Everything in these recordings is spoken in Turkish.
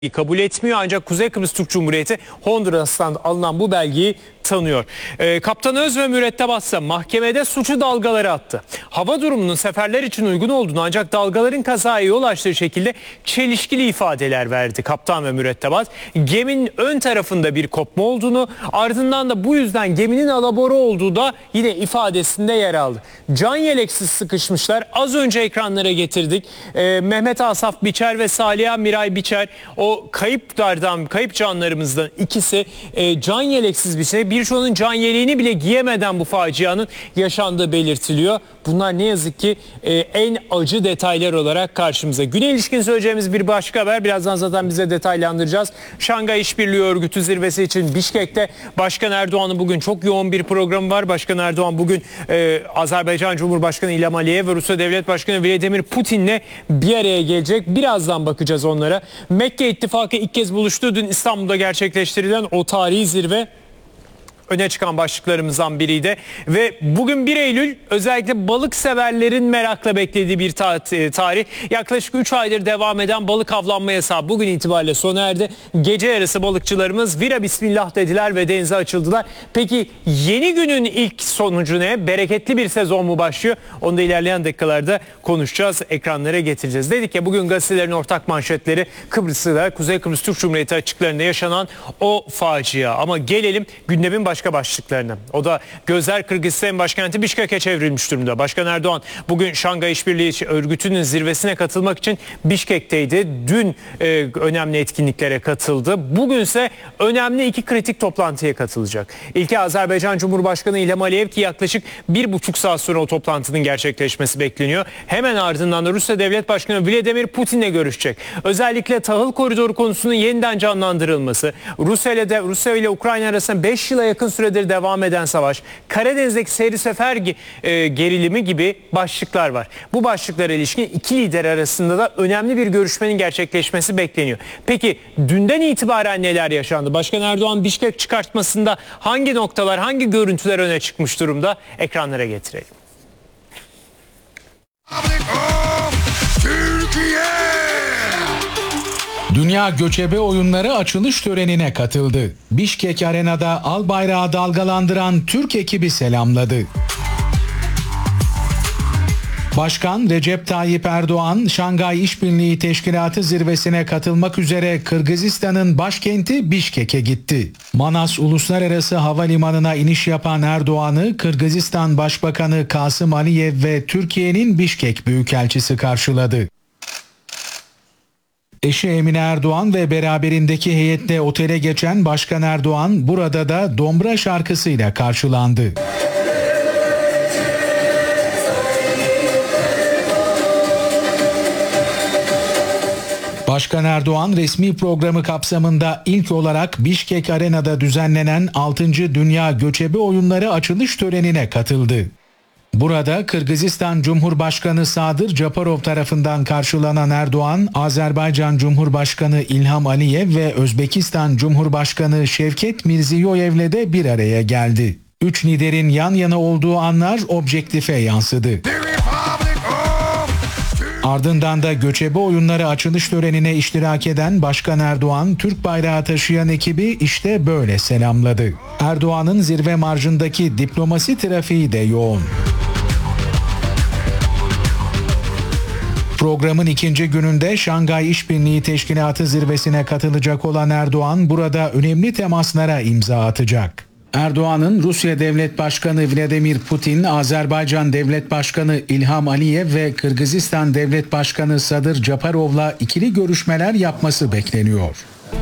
kabul etmiyor, ancak Kuzey Kıbrıs Türk Cumhuriyeti Honduras'tan alınan bu belgeyi tanıyor. Kaptan Öz ve mürettebat ise mahkemede suçu dalgaları attı. Hava durumunun seferler için uygun olduğunu, ancak dalgaların kazaya yol açtığı şekilde çelişkili ifadeler verdi kaptan ve mürettebat. Geminin ön tarafında bir kopma olduğunu, ardından da bu yüzden geminin alabora olduğu da yine ifadesinde yer aldı. Can yeleksiz sıkışmışlar. Az önce ekranlara getirdik. Mehmet Asaf Biçer ve Saliha Miray Biçer, o kayıp canlarımızdan ikisi can yeleksiz bir şey. Birçoğunun can yeleğini bile giyemeden bu facianın yaşandığı belirtiliyor. Bunlar ne yazık ki en acı detaylar olarak karşımıza. Güne ilişkin söyleyeceğimiz bir başka haber. Birazdan zaten bize detaylandıracağız. Şangay İşbirliği Örgütü zirvesi için Bişkek'te Başkan Erdoğan'ın bugün çok yoğun bir programı var. Başkan Erdoğan bugün Azerbaycan Cumhurbaşkanı İlham Aliyev ve Rusya Devlet Başkanı Vladimir Putin'le bir araya gelecek. Birazdan bakacağız onlara. Mekke İttifakı ilk kez buluştu. Dün İstanbul'da gerçekleştirilen o tarihi zirve öne çıkan başlıklarımızdan biriydi. Ve bugün 1 Eylül özellikle balık severlerin merakla beklediği bir tarih. Yaklaşık 3 aydır devam eden balık avlanma yasağı bugün itibariyle sona erdi. Gece yarısı balıkçılarımız vira bismillah dediler ve denize açıldılar. Peki yeni günün ilk sonucu ne? Bereketli bir sezon mu başlıyor? Onu da ilerleyen dakikalarda konuşacağız, ekranlara getireceğiz. Dedik ya, bugün gazetelerin ortak manşetleri Kıbrıs'ta, Kuzey Kıbrıs Türk Cumhuriyeti açıklarında yaşanan o facia. Ama gelelim gündemin başka başlıklarına. O da gözler Kırgızistan başkenti Bişkek'e çevrilmiş durumda. Başkan Erdoğan bugün Şangay İşbirliği Örgütü'nün zirvesine katılmak için Bişkek'teydi. Dün önemli etkinliklere katıldı. Bugünse önemli 2 kritik toplantıya katılacak. İlki Azerbaycan Cumhurbaşkanı İlham Aliyev, ki yaklaşık 1,5 saat sonra o toplantının gerçekleşmesi bekleniyor. Hemen ardından da Rusya Devlet Başkanı Vladimir Putin'le görüşecek. Özellikle tahıl koridoru konusunun yeniden canlandırılması, Rusya ile Ukrayna arasında 5 yıla yakın süredir devam eden savaş, Karadeniz'deki seyri sefer gerilimi gibi başlıklar var. Bu başlıklara ilişkin iki lider arasında da önemli bir görüşmenin gerçekleşmesi bekleniyor. Peki dünden itibaren neler yaşandı? Başkan Erdoğan Bişkek çıkartmasında hangi noktalar, hangi görüntüler öne çıkmış durumda? Ekranlara getirelim. Dünya Göçebe Oyunları açılış törenine katıldı. Bişkek Arena'da al bayrağı dalgalandıran Türk ekibi selamladı. Başkan Recep Tayyip Erdoğan, Şangay İşbirliği Teşkilatı zirvesine katılmak üzere Kırgızistan'ın başkenti Bişkek'e gitti. Manas Uluslararası Havalimanı'na iniş yapan Erdoğan'ı Kırgızistan Başbakanı Kasım Aliyev ve Türkiye'nin Bişkek Büyükelçisi karşıladı. Eşi Emine Erdoğan ve beraberindeki heyetle otele geçen Başkan Erdoğan burada da Dombra şarkısıyla karşılandı. Başkan Erdoğan resmi programı kapsamında ilk olarak Bişkek Arena'da düzenlenen 6. Dünya Göçebe Oyunları açılış törenine katıldı. Burada Kırgızistan Cumhurbaşkanı Sadır Japarov tarafından karşılanan Erdoğan, Azerbaycan Cumhurbaşkanı İlham Aliyev ve Özbekistan Cumhurbaşkanı Şevket Mirziyoyev'le de bir araya geldi. 3 liderin yan yana olduğu anlar objektife yansıdı. Ardından da Göçebe Oyunları açılış törenine iştirak eden Başkan Erdoğan, Türk bayrağı taşıyan ekibi işte böyle selamladı. Erdoğan'ın zirve marjındaki diplomasi trafiği de yoğun. Programın ikinci gününde Şangay İşbirliği Teşkilatı zirvesine katılacak olan Erdoğan burada önemli temaslara imza atacak. Erdoğan'ın Rusya Devlet Başkanı Vladimir Putin, Azerbaycan Devlet Başkanı İlham Aliyev ve Kırgızistan Devlet Başkanı Sadır Japarov'la ikili görüşmeler yapması bekleniyor.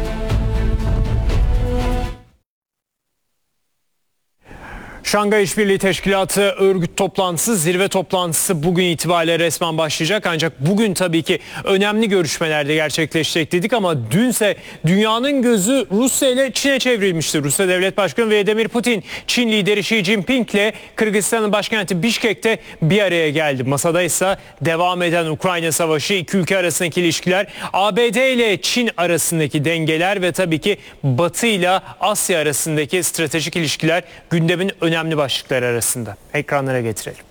Şangay İşbirliği Teşkilatı örgüt toplantısı, zirve toplantısı bugün itibariyle resmen başlayacak. Ancak bugün tabii ki önemli görüşmeler de gerçekleşecek dedik ama dünse dünyanın gözü Rusya ile Çin'e çevrilmişti. Rusya Devlet Başkanı Vladimir Putin, Çin lideri Xi Jinping ile Kırgızistan'ın başkenti Bişkek'te bir araya geldi. Masada ise devam eden Ukrayna Savaşı, iki ülke arasındaki ilişkiler, ABD ile Çin arasındaki dengeler ve tabii ki Batı ile Asya arasındaki stratejik ilişkiler gündemin önemli başlıklar arasında. Ekranlara getirelim.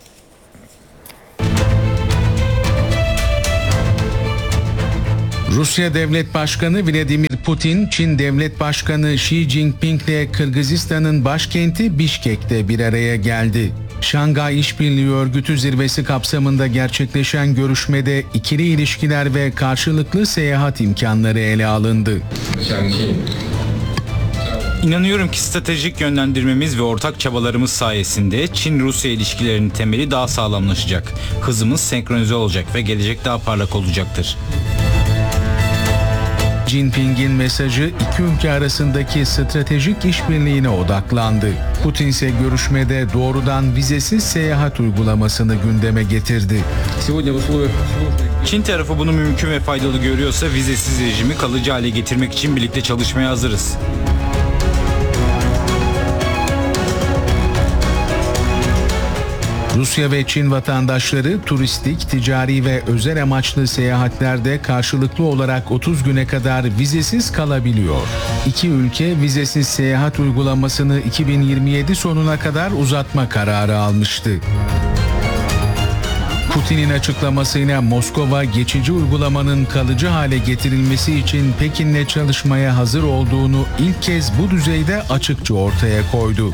Rusya Devlet Başkanı Vladimir Putin, Çin Devlet Başkanı Xi Jinping ile Kırgızistan'ın başkenti Bişkek'te bir araya geldi. Şangay İşbirliği Örgütü zirvesi kapsamında gerçekleşen görüşmede ikili ilişkiler ve karşılıklı seyahat imkanları ele alındı. İnanıyorum ki stratejik yönlendirmemiz ve ortak çabalarımız sayesinde Çin-Rusya ilişkilerinin temeli daha sağlamlaşacak. Hızımız senkronize olacak ve gelecek daha parlak olacaktır. Jinping'in mesajı iki ülke arasındaki stratejik işbirliğine odaklandı. Putin ise görüşmede doğrudan vizesiz seyahat uygulamasını gündeme getirdi. Çin tarafı bunu mümkün ve faydalı görüyorsa vizesiz rejimi kalıcı hale getirmek için birlikte çalışmaya hazırız. Rusya ve Çin vatandaşları turistik, ticari ve özel amaçlı seyahatlerde karşılıklı olarak 30 güne kadar vizesiz kalabiliyor. İki ülke vizesiz seyahat uygulamasını 2027 sonuna kadar uzatma kararı almıştı. Putin'in açıklamasıyla Moskova geçici uygulamanın kalıcı hale getirilmesi için Pekin'le çalışmaya hazır olduğunu ilk kez bu düzeyde açıkça ortaya koydu.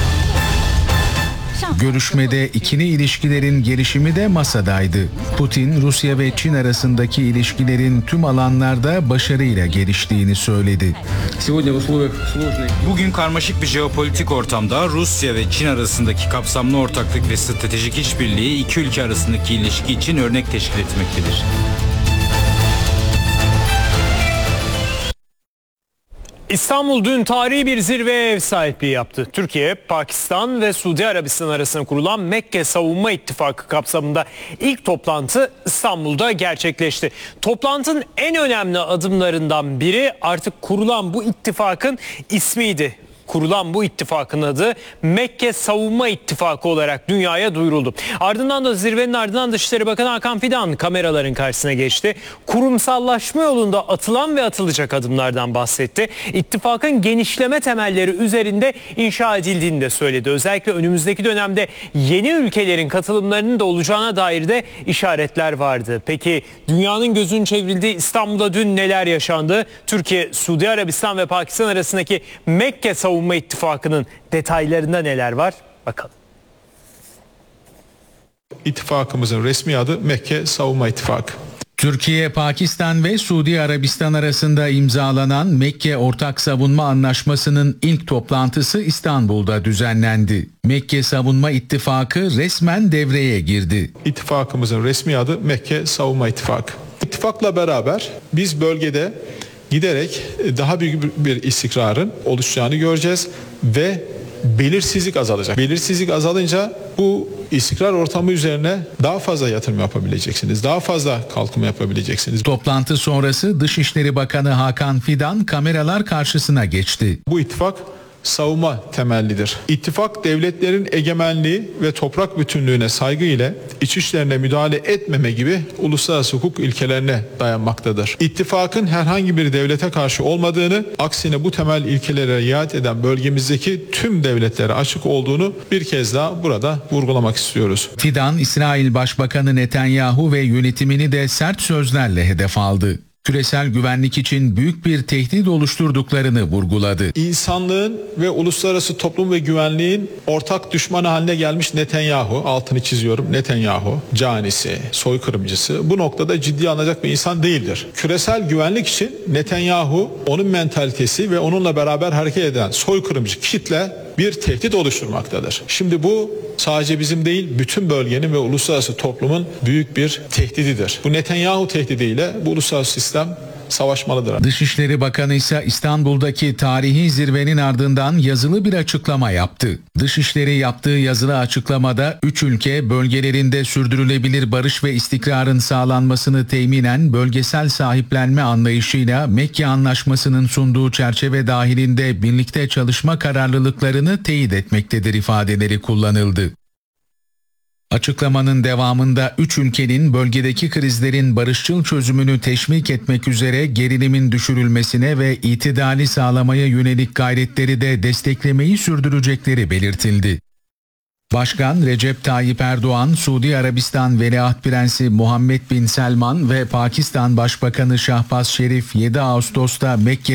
Görüşmede ikili ilişkilerin gelişimi de masadaydı. Putin, Rusya ve Çin arasındaki ilişkilerin tüm alanlarda başarıyla geliştiğini söyledi. Bugün karmaşık bir jeopolitik ortamda Rusya ve Çin arasındaki kapsamlı ortaklık ve stratejik işbirliği iki ülke arasındaki ilişki için örnek teşkil etmektedir. İstanbul dün tarihi bir zirveye ev sahipliği yaptı. Türkiye, Pakistan ve Suudi Arabistan arasında kurulan Mekke Savunma İttifakı kapsamında ilk toplantı İstanbul'da gerçekleşti. Toplantının en önemli adımlarından biri artık kurulan bu ittifakın ismiydi. Kurulan bu ittifakın adı Mekke Savunma İttifakı olarak dünyaya duyuruldu. Ardından da zirvenin ardından Dışişleri Bakanı Hakan Fidan kameraların karşısına geçti. Kurumsallaşma yolunda atılan ve atılacak adımlardan bahsetti. İttifakın genişleme temelleri üzerinde inşa edildiğini de söyledi. Özellikle önümüzdeki dönemde yeni ülkelerin katılımlarının da olacağına dair de işaretler vardı. Peki dünyanın gözünün çevrildiği İstanbul'da dün neler yaşandı? Türkiye, Suudi Arabistan ve Pakistan arasındaki Mekke Savunma İttifakı'nın detaylarında neler var? Bakalım. İttifakımızın resmi adı Mekke Savunma İttifakı. Türkiye, Pakistan ve Suudi Arabistan arasında imzalanan Mekke Ortak Savunma Anlaşması'nın ilk toplantısı İstanbul'da düzenlendi. Mekke Savunma İttifakı resmen devreye girdi. İttifakımızın resmi adı Mekke Savunma İttifakı. İttifakla beraber biz bölgede giderek daha büyük bir istikrarın oluşacağını göreceğiz ve belirsizlik azalacak. Belirsizlik azalınca bu istikrar ortamı üzerine daha fazla yatırım yapabileceksiniz. Daha fazla kalkınma yapabileceksiniz. Toplantı sonrası Dışişleri Bakanı Hakan Fidan kameralar karşısına geçti. Bu ittifak savunma temellidir. İttifak devletlerin egemenliği ve toprak bütünlüğüne saygı ile iç işlerine müdahale etmeme gibi uluslararası hukuk ilkelerine dayanmaktadır. İttifakın herhangi bir devlete karşı olmadığını, aksine bu temel ilkelere riayet eden bölgemizdeki tüm devletlere açık olduğunu bir kez daha burada vurgulamak istiyoruz. Fidan, İsrail Başbakanı Netanyahu ve yönetimini de sert sözlerle hedef aldı. Küresel güvenlik için büyük bir tehdit oluşturduklarını vurguladı. İnsanlığın ve uluslararası toplum ve güvenliğin ortak düşmanı haline gelmiş Netanyahu, altını çiziyorum, Netanyahu, canisi, soykırımcısı bu noktada ciddiye alınacak bir insan değildir. Küresel güvenlik için Netanyahu, onun mentalitesi ve onunla beraber hareket eden soykırımcı kitle bir tehdit oluşturmaktadır. Şimdi bu sadece bizim değil, bütün bölgenin ve uluslararası toplumun büyük bir tehdididir. Bu Netanyahu tehdidiyle bu uluslararası sistem savaşmalıdır. Dışişleri Bakanı ise İstanbul'daki tarihi zirvenin ardından yazılı bir açıklama yaptı. Dışişleri yaptığı yazılı açıklamada 3 ülke bölgelerinde sürdürülebilir barış ve istikrarın sağlanmasını teminen bölgesel sahiplenme anlayışıyla Mekke Anlaşması'nın sunduğu çerçeve dahilinde birlikte çalışma kararlılıklarını teyit etmektedir ifadeleri kullanıldı. Açıklamanın devamında 3 ülkenin bölgedeki krizlerin barışçıl çözümünü teşvik etmek üzere gerilimin düşürülmesine ve itidali sağlamaya yönelik gayretleri de desteklemeyi sürdürecekleri belirtildi. Başkan Recep Tayyip Erdoğan, Suudi Arabistan Veliaht Prensi Muhammed Bin Selman ve Pakistan Başbakanı Şahbaz Şerif 7 Ağustos'ta Mekke